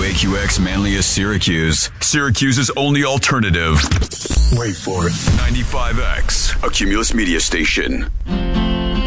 WAQX Manlius Syracuse. Syracuse's only alternative. Wait for it. 95X, a Cumulus media station.